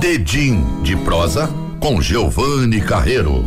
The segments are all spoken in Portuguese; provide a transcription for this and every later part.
Dedim de prosa com Giovanni Carreiro.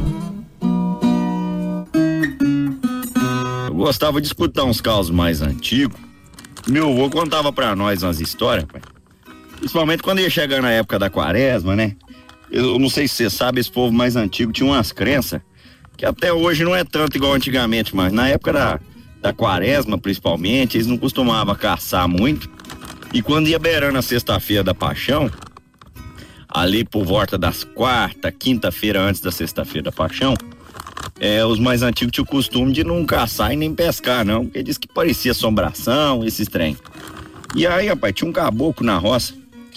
Eu gostava de escutar uns causos mais antigos. Meu avô contava pra nós umas histórias, pai. Principalmente quando ia chegar na época da quaresma, né? Eu não sei se você sabe, esse povo mais antigo tinha umas crenças que até hoje não é tanto igual antigamente, mas na época da quaresma, principalmente, eles não costumavam caçar muito. E quando ia beirando a sexta-feira da paixão, ali por volta das quarta, quinta-feira antes da sexta-feira da paixão, os mais antigos tinham o costume de não caçar e nem pescar, não, porque diz que parecia assombração, esses trem. E aí, rapaz, tinha um caboclo na roça que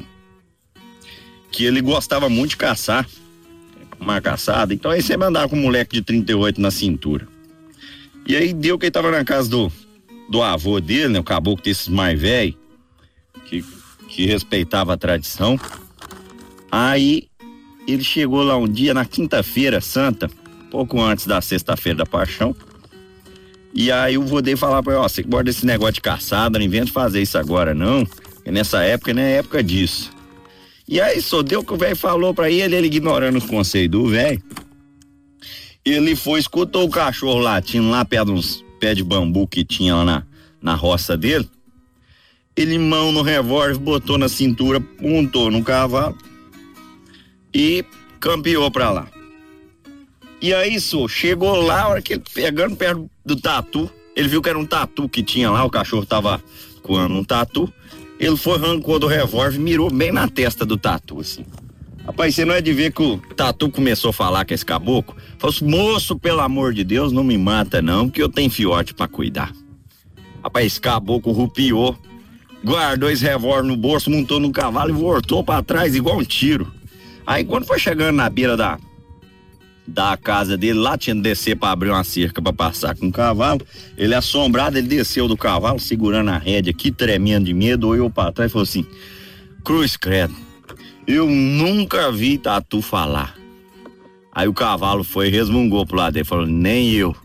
ele gostava muito de caçar, uma caçada. Então aí você andava com um moleque de 38 na cintura. E aí deu que ele tava na casa do avô dele, né? O caboclo desses mais velho, que respeitava a tradição. Aí ele chegou lá um dia, na quinta-feira santa, pouco antes da sexta-feira da paixão. E aí o vô dele falava pra ele: ó, você guarda esse negócio de caçada, não inventa fazer isso agora não, porque nessa época não é época disso. E aí só deu que o velho falou pra ele ignorando os conselhos do velho. Ele foi, escutou o cachorro latindo lá perto de uns pés de bambu que tinha lá na roça dele. Ele, mão no revólver, botou na cintura, montou no cavalo e campeou pra lá. E aí, chegou lá, a hora que ele pegando perto do tatu, ele viu que era um tatu que tinha lá, o cachorro tava coando um tatu. Ele foi, arrancou do revólver e mirou bem na testa do tatu, assim. Rapaz, você não é de ver que o tatu começou a falar com esse caboclo? Falou assim: moço, pelo amor de Deus, não me mata não, que eu tenho fiote pra cuidar. Rapaz, esse caboclo rupiou, guardou esse revólver no bolso, montou no cavalo e voltou pra trás igual um tiro. Aí quando foi chegando na beira da casa dele, lá tinha que descer pra abrir uma cerca pra passar com o cavalo. Ele, assombrado, ele desceu do cavalo, segurando a rédea aqui, tremendo de medo, olhou pra trás e falou assim: cruz credo, eu nunca vi tatu falar. Aí o cavalo foi e resmungou pro lado dele, falou: nem eu.